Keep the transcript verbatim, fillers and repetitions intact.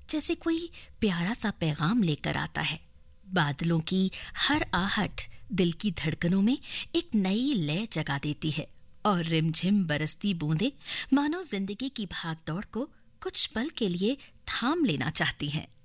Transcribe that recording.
जैसे कोई प्यारा सा पैगाम लेकर आता है। बादलों की हर आहट दिल की धड़कनों में एक नई लय जगा देती है और रिमझिम बरसती बूंदें मानो जिंदगी की भागदौड़ को कुछ पल के लिए थाम लेना चाहती हैं।